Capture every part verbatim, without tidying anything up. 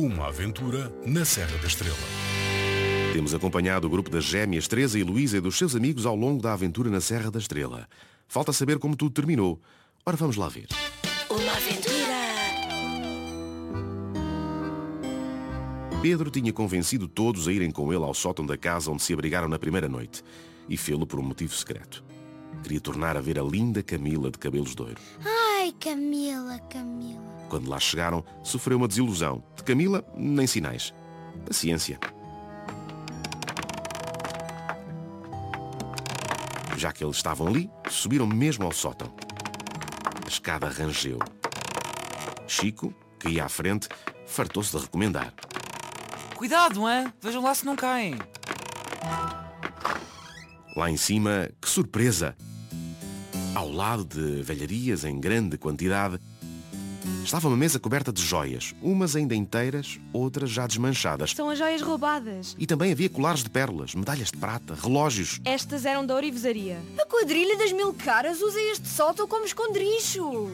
Uma aventura na Serra da Estrela. Temos acompanhado o grupo das gêmeas Teresa e Luísa e dos seus amigos ao longo da aventura na Serra da Estrela. Falta saber como tudo terminou. Ora, vamos lá ver. Uma aventura! Pedro tinha convencido todos a irem com ele ao sótão da casa onde se abrigaram na primeira noite. E fê-lo por um motivo secreto. Queria tornar a ver a linda Camila de cabelos doiros. Ai, Camila, Camila. Quando lá chegaram, sofreu uma desilusão. De Camila, nem sinais. Paciência. Já que eles estavam ali, subiram mesmo ao sótão. A escada rangeu. Chico, que ia à frente, fartou-se de recomendar. Cuidado, hein? Vejam lá se não caem. Lá em cima, que surpresa! Ao lado de velharias em grande quantidade, estava uma mesa coberta de joias, umas ainda inteiras, outras já desmanchadas. São as joias roubadas. E também havia colares de pérolas, medalhas de prata, relógios. Estas eram da ourivesaria. A quadrilha das mil caras usa este sótão como esconderijo.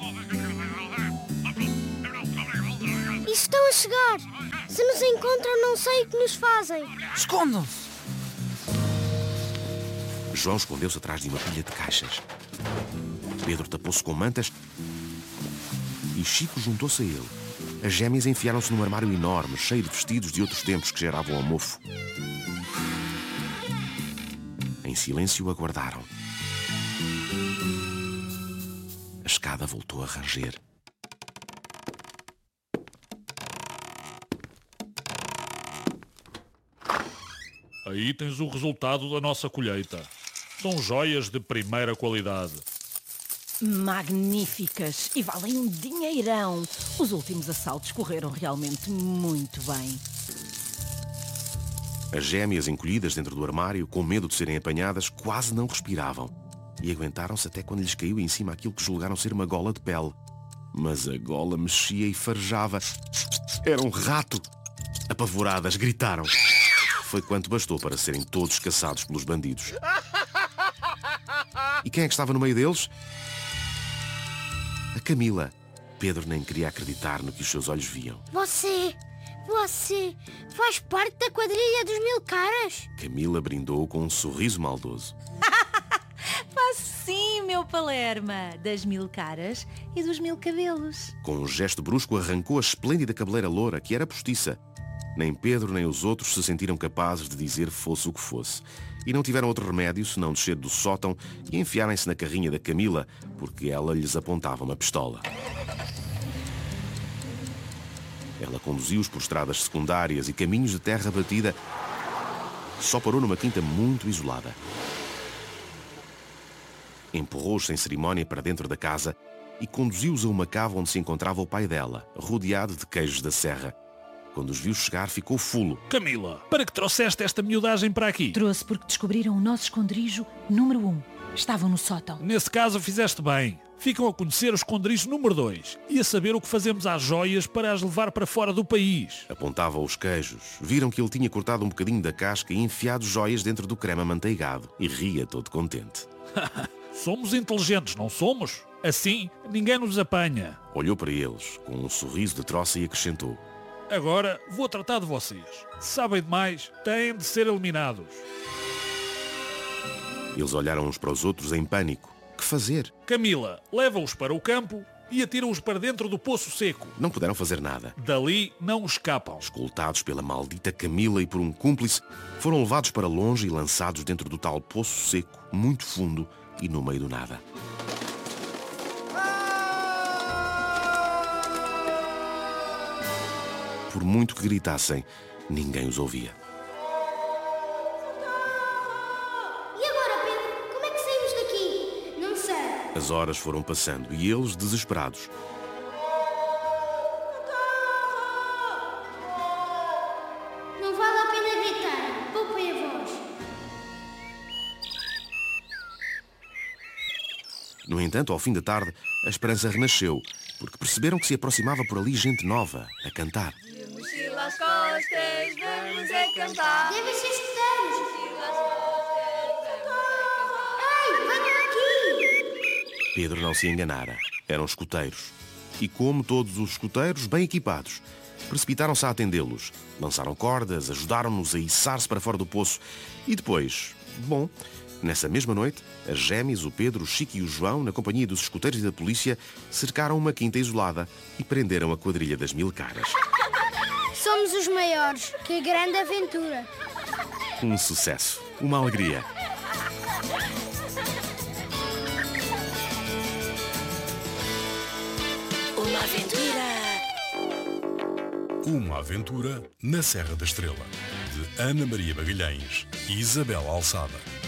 E estão a chegar. Se nos encontram, não sei o que nos fazem. Escondam-se! João escondeu-se atrás de uma pilha de caixas. Pedro tapou-se com mantas e Chico juntou-se a ele. As gêmeas enfiaram-se num armário enorme, cheio de vestidos de outros tempos que geravam a mofo. Em silêncio aguardaram. A escada voltou a ranger. Aí tens o resultado da nossa colheita. São joias de primeira qualidade. Magníficas e valem um dinheirão. Os últimos assaltos correram realmente muito bem. As gêmeas, encolhidas dentro do armário, com medo de serem apanhadas, quase não respiravam. E aguentaram-se até quando lhes caiu em cima aquilo que julgaram ser uma gola de pele. Mas a gola mexia e farejava. Era um rato! Apavoradas, gritaram. Foi quanto bastou para serem todos caçados pelos bandidos. E quem é que estava no meio deles? A Camila. Pedro nem queria acreditar no que os seus olhos viam. Você, você faz parte da quadrilha dos mil caras? Camila brindou com um sorriso maldoso. Faço sim, meu Palerma, das mil caras e dos mil cabelos. Com um gesto brusco arrancou a esplêndida cabeleira loura, que era postiça. Nem Pedro nem os outros se sentiram capazes de dizer fosse o que fosse. E não tiveram outro remédio senão descer do sótão e enfiarem-se na carrinha da Camila, porque ela lhes apontava uma pistola. Ela conduziu-os por estradas secundárias e caminhos de terra batida. Só parou numa quinta muito isolada. Empurrou-os sem cerimónia para dentro da casa e conduziu-os a uma cava onde se encontrava o pai dela, rodeado de queijos da serra. Quando os viu chegar, ficou fulo. Camila, para que trouxeste esta miudagem para aqui? Trouxe porque descobriram o nosso esconderijo número um. Estavam no sótão. Nesse caso fizeste bem. Ficam a conhecer o esconderijo número dois e a saber o que fazemos às joias para as levar para fora do país. Apontava aos queijos. Viram que ele tinha cortado um bocadinho da casca e enfiado joias dentro do creme amanteigado. E ria todo contente. Somos inteligentes, não somos? Assim, ninguém nos apanha. Olhou para eles, com um sorriso de troça e acrescentou. Agora vou tratar de vocês. Se sabem demais, têm de ser eliminados. Eles olharam uns para os outros em pânico. Que fazer? Camila, leva-os para o campo e atira-os para dentro do poço seco. Não puderam fazer nada. Dali não escapam. Escoltados pela maldita Camila e por um cúmplice, foram levados para longe e lançados dentro do tal poço seco, muito fundo e no meio do nada. Por muito que gritassem, ninguém os ouvia. E agora, Pedro? Como é que saímos daqui? Não sei. As horas foram passando e eles, desesperados, Não vale a pena gritar. Poupem a voz. No entanto, ao fim da tarde, a esperança renasceu, porque perceberam que se aproximava por ali gente nova, a cantar. Mochila às costas, vamos a cantar. Devem ser escuteiros. Ei, venham aqui! Pedro não se enganara. Eram escuteiros. E como todos os escuteiros, bem equipados, precipitaram-se a atendê-los. Lançaram cordas, ajudaram-nos a içar-se para fora do poço. E depois, bom, nessa mesma noite, as gêmeas, o Pedro, o Chico e o João, na companhia dos escuteiros e da polícia, cercaram uma quinta isolada e prenderam a quadrilha das Mil Caras. Somos os maiores. Que grande aventura. Um sucesso, uma alegria. Uma aventura. Uma aventura na Serra da Estrela, de Ana Maria Magalhães e Isabel Alçada.